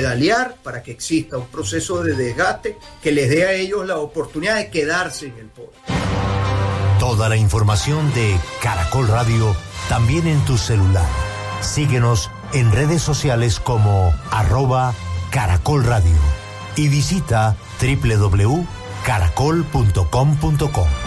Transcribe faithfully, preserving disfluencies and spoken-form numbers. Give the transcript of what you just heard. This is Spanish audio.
pedalear para que exista un proceso de desgaste que les dé a ellos la oportunidad de quedarse en el poder. Toda la información de Caracol Radio también en tu celular. Síguenos en redes sociales como arroba Caracol Radio y visita doble u doble u doble u punto caracol punto com punto co.